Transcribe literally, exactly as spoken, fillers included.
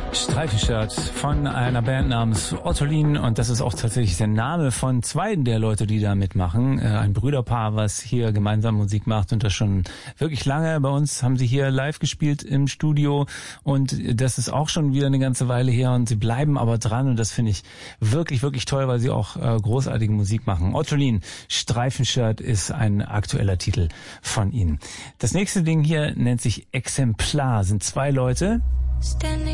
Streifenshirt von einer Band namens Ottolin, und das ist auch tatsächlich der Name von zwei der Leute, die da mitmachen. Ein Brüderpaar, was hier gemeinsam Musik macht und das schon wirklich lange. Bei uns haben sie hier live gespielt im Studio und das ist auch schon wieder eine ganze Weile her und sie bleiben aber dran und das finde ich wirklich, wirklich toll, weil sie auch großartige Musik machen. Ottolin, Streifenshirt ist ein aktueller Titel von ihnen. Das nächste Ding hier nennt sich Exemplar, sind zwei Leute.